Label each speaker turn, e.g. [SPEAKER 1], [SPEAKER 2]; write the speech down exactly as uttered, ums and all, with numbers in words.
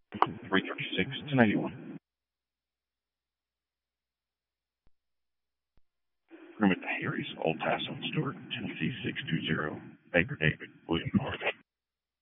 [SPEAKER 1] three thirty-six to ninety-one. Room at the Harry's, Old Tassel, Stewart, Tennessee.